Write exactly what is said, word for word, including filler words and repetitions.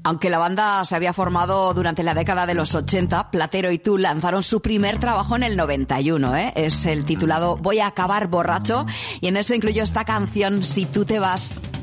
Aunque la banda se había formado durante la década de los ochenta, Platero y Tool lanzaron su primer trabajo en el noventa y uno, ¿eh? Es el titulado Voy a acabar borracho, y en eso incluyó esta canción, Si tú te vas.